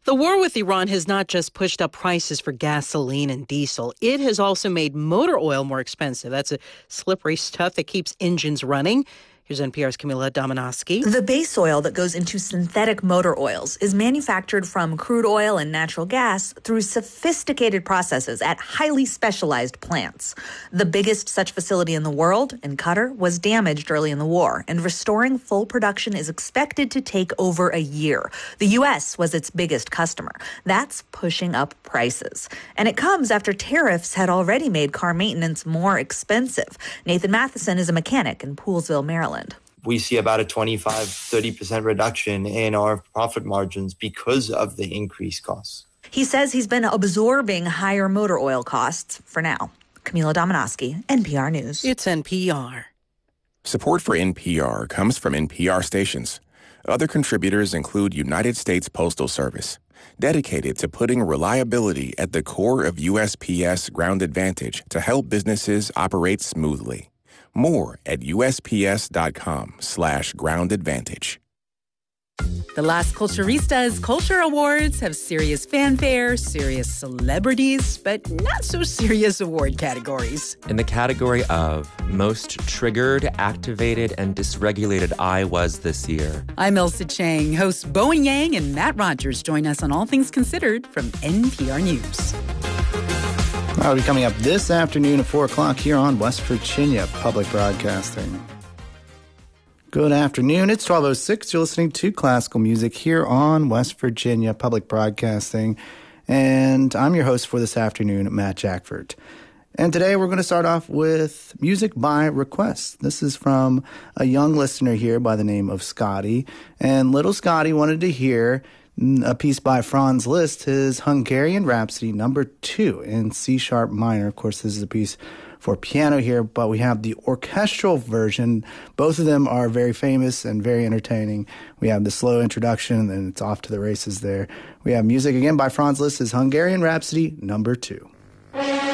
The war with Iran has not just pushed up prices for gasoline and diesel. It has also made motor oil more expensive. That's a slippery stuff that keeps engines running. Here's NPR's Camila Domonoske. The base oil that goes into synthetic motor oils is manufactured from crude oil and natural gas through sophisticated processes at highly specialized plants. The biggest such facility in the world, in Qatar, was damaged early in the war, and restoring full production is expected to take over a year. The U.S. was its biggest customer. That's pushing up prices. And it comes after tariffs had already made car maintenance more expensive. Nathan Matheson is a mechanic in Poolesville, Maryland. We see about a 25-30% reduction in our profit margins because of the increased costs. He says he's been absorbing higher motor oil costs for now. Camila Domonoske, NPR News. It's NPR. Support for NPR comes from NPR stations. Other contributors include United States Postal Service, dedicated to putting reliability at the core of USPS Ground Advantage to help businesses operate smoothly. More at USPS.com/groundadvantage. The Las Culturistas Culture Awards have serious fanfare, serious celebrities, but not so serious award categories. In the category of Most Triggered, Activated, and Dysregulated I Was this year. I'm Elsa Chang. Hosts Bowen Yang and Matt Rogers join us on All Things Considered from NPR News. That'll be coming up this afternoon at 4 o'clock here on West Virginia Public Broadcasting. Good afternoon. It's 12:06. You're listening to classical music here on West Virginia Public Broadcasting. And I'm your host for this afternoon, Matt Jackford. And today we're going to start off with music by request. This is from a young listener here by the name of Scotty. And little Scotty wanted to hear a piece by Franz Liszt, his Hungarian Rhapsody No. 2 in C-sharp minor. Of course, this is a piece for piano here, but we have the orchestral version. Both of them are very famous and very entertaining. We have the slow introduction, and then it's off to the races there. We have music again by Franz Liszt, his Hungarian Rhapsody No. 2.